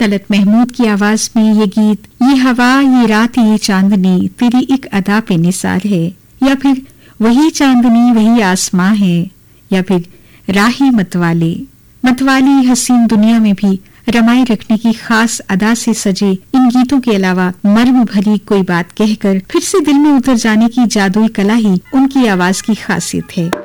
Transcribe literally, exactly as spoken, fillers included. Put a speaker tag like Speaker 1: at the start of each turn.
Speaker 1: तलत महमूद की आवाज में ये गीत ये हवा ये रात ये चांदनी तेरी एक अदा पे निसार है, या फिर वही चांदनी वही आसमां है, या फिर राही मतवाले। मतवाली हसीन दुनिया में भी रमाए रखने की खास अदा से सजे इन गीतों के अलावा मर्म भरी कोई बात कहकर फिर से दिल में उतर जाने की जादुई कला ही उनकी आवाज की खासियत है।